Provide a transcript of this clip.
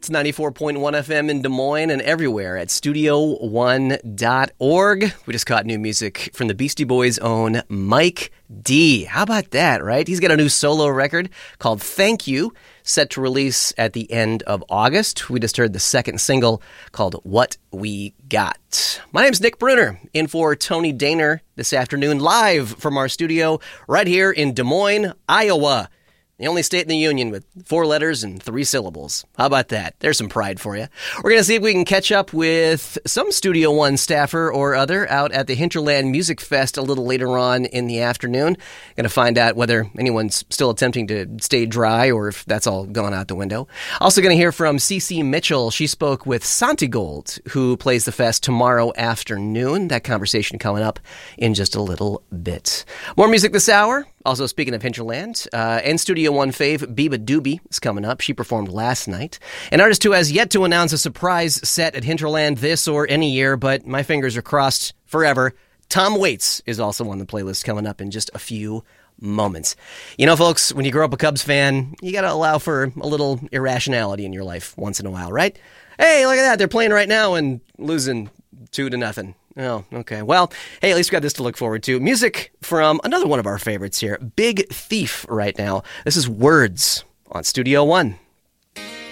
It's 94.1 FM in Des Moines and everywhere at studio1.org. We just caught new music from the Beastie Boys' own Mike D. How about that, right? He's got a new solo record called Thank You, set to release at the end of August. We just heard the second single called What We Got. My name's Nick Bruner, in for Tony Daner this afternoon, live from our studio right here in Des Moines, Iowa. The only state in the union with 4 letters and 3 syllables. How about that? There's some pride for you. We're going to see if we can catch up with some Studio One staffer or other out at the Hinterland Music Fest a little later on in the afternoon. Going to find out whether anyone's still attempting to stay dry or if that's all gone out the window. Also going to hear from CeCe Mitchell. She spoke with Santigold, who plays the fest tomorrow afternoon. That conversation coming up in just a little bit. More music this hour. Also, speaking of Hinterland, and Studio One fave, Biba Doobie is coming up. She performed last night. An artist who has yet to announce a surprise set at Hinterland this or any year, but my fingers are crossed forever. Tom Waits is also on the playlist coming up in just a few moments. You know, folks, when you grow up a Cubs fan, you got to allow for a little irrationality in your life once in a while, right? Hey, look at that. They're playing right now and losing 2-0. Oh, okay. Well, hey, at least we got this to look forward to. Music from another one of our favorites here, Big Thief right now. This is Words on Studio One.